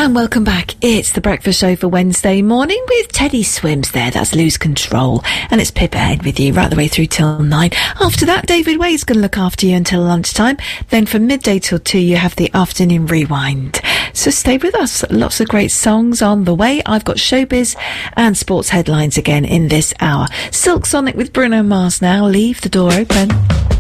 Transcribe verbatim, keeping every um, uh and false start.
And welcome back. It's the breakfast show for Wednesday morning with Teddy Swims there. That's Lose Control. And it's Pip ahead with you right the way through till nine. After that, David Way's going to look after you until lunchtime. Then from midday till two, you have the afternoon rewind. So stay with us. Lots of great songs on the way. I've got showbiz and sports headlines again in this hour. Silk Sonic with Bruno Mars now. Leave the door open.